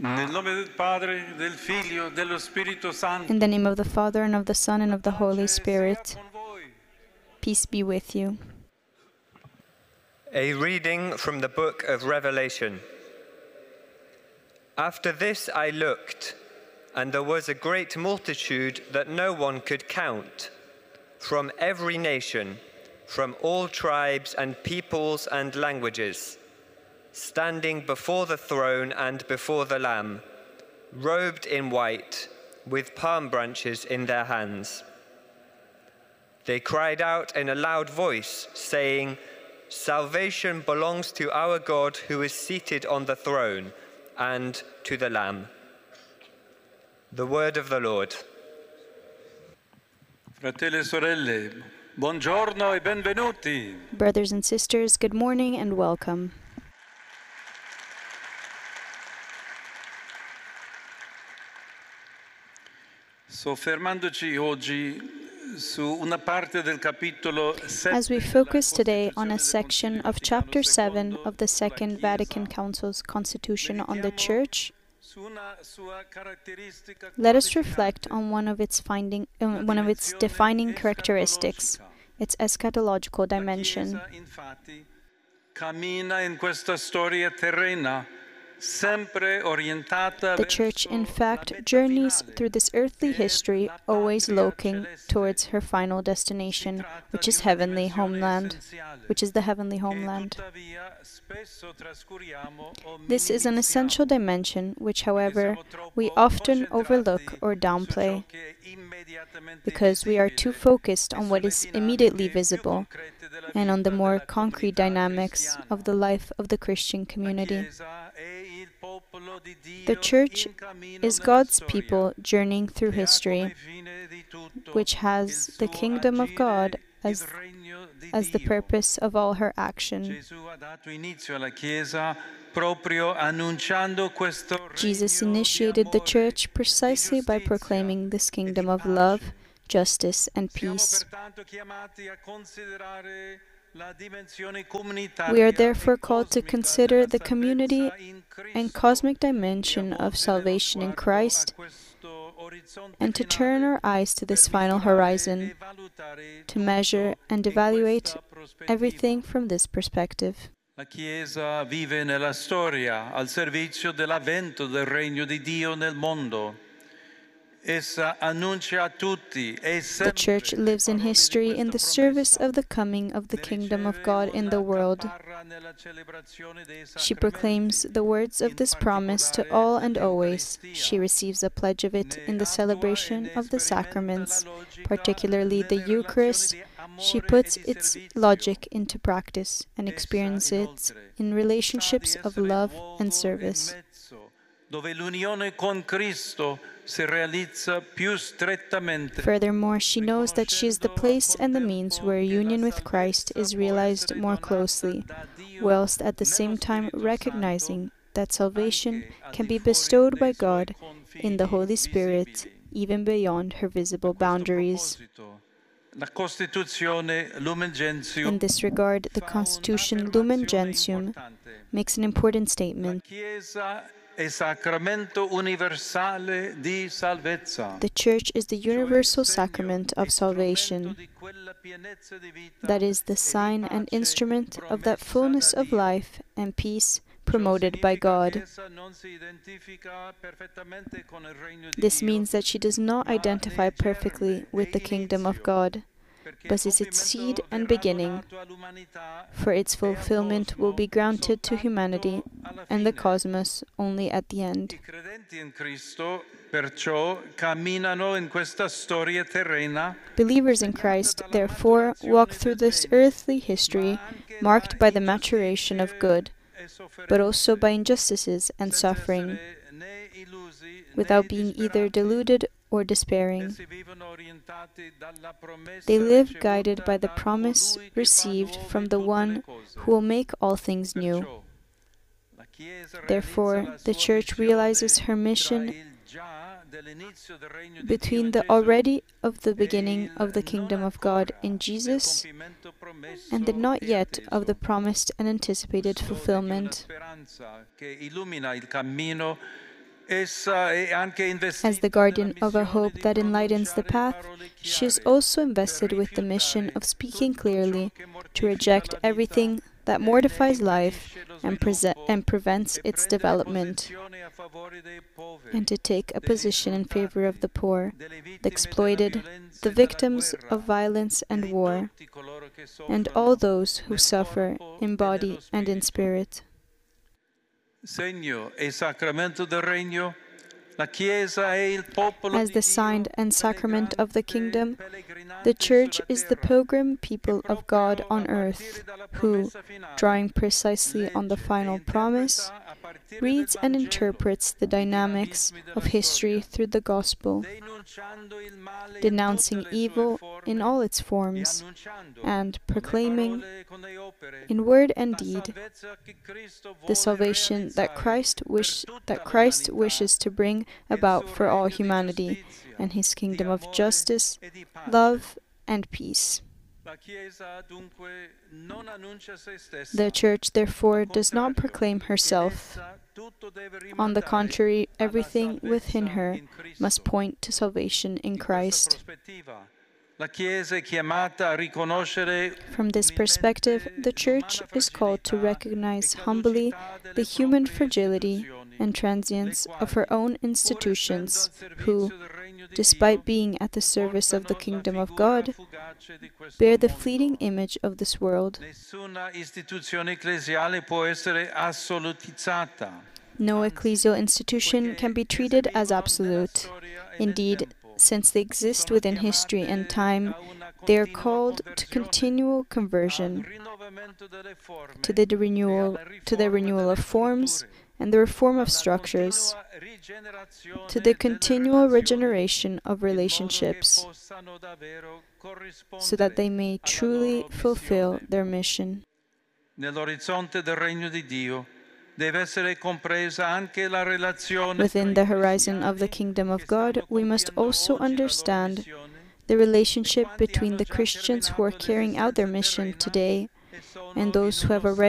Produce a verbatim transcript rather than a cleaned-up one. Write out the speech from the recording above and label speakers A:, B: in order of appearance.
A: Nel nome del Padre, del Figlio, dello Spirito Santo.
B: In the name of the Father, and of the Son, and of the Holy Spirit. Peace be with you.
C: A reading from the book of Revelation. After this I looked, and there was a great multitude that no one could count, from every nation, from all tribes and peoples and languages, standing before the throne and before the Lamb, robed in white, with palm branches in their hands. They cried out in a loud voice, saying, "Salvation belongs to our God who is seated on the throne, and to the Lamb." The word of the Lord.
A: Fratelli e sorelle, buongiorno e benvenuti.
B: Brothers and sisters, good morning and welcome.
A: Soffermandoci oggi su una parte del capitolo sette.
B: As we focus today on a section of chapter seven of the Second Vatican Council's Constitution on the Church, let us reflect on one of its finding, uh, one of its defining characteristics, its eschatological dimension.
A: Cammina in questa storia terrena.
B: The Church, in fact, journeys through this earthly history, always looking towards her final destination, which is heavenly homeland, which is the heavenly homeland. This is an essential dimension, which, however, we often overlook or downplay, because we are too focused on what is immediately visible and on the more concrete dynamics of the life of the Christian community. The Church is God's people journeying through history, which has the kingdom of God as, as the purpose of all her action. Jesus initiated the Church precisely by proclaiming this kingdom of love, justice, and peace. We are therefore called to consider the community and cosmic dimension of salvation in Christ, and to turn our eyes to this final horizon, to measure and evaluate everything from this perspective.
A: La Chiesa vive nella storia al servizio dell'avvento del regno di Dio nel mondo.
B: The Church lives in history in the service of the coming of the kingdom of God in the world. She proclaims the words of this promise to all and always. She receives a pledge of it in the celebration of the sacraments, particularly the Eucharist. She puts its logic into practice and experiences it in relationships of love and service. Furthermore, she knows that she is the place and the means where union with Christ is realized more closely, whilst at the same time recognizing that salvation can be bestowed by God in the Holy Spirit, even beyond her visible boundaries. In this regard, the Constitution Lumen Gentium makes an important statement. The Church is the universal sacrament of salvation, that is, the sign and instrument of that fullness of life and peace promoted by God. This means that she does not identify perfectly with the kingdom of God, but is its seed and beginning, for its fulfillment will be granted to humanity and the cosmos only at the end. Believers in Christ, therefore, walk through this earthly history marked by the maturation of good, but also by injustices and suffering, without being either deluded or despairing. They live guided by the promise received from the One who will make all things new. Therefore, the Church realizes her mission between the already of the beginning of the kingdom of God in Jesus and the not yet of the promised and anticipated fulfillment.
A: Essa è anche investita
B: As the guardian of a hope that enlightens the path, she is also invested with the mission of speaking clearly, to reject everything that mortifies life and, prese- and prevents its development, and to take a position in favor of the poor, the exploited, the victims of violence and war, and all those who suffer in body and in spirit.
A: Segno e sacramento del regno, la Chiesa è il popolo
B: As
A: di
B: the sign and sacrament of the kingdom, the Church is the pilgrim people of God on earth, who, drawing precisely on the final promise, reads and interprets the dynamics of history through the Gospel, denouncing evil in all its forms, and proclaiming, in word and deed, the salvation that Christ wish that Christ wishes to bring about for all humanity, and His kingdom of justice, love, and peace. The Church, therefore, does not proclaim herself. On the contrary, everything within her must point to salvation in Christ. From this perspective, the Church is called to recognize humbly the human fragility and transience of her own institutions, who, despite being at the service of the kingdom of God, bear the fleeting image of this world. No ecclesial institution can be treated as absolute. Indeed, since they exist within history and time, they are called to continual conversion, to the renewal, to the renewal of forms and the reform of structures, to the continual regeneration of relationships, so that they may truly fulfill their mission.
A: Nell'orizzonte del regno di Dio deve essere compresa anche la relazione.
B: Within the horizon of the kingdom of God, we must also understand the relationship between the Christians who are carrying out their mission today and those who have already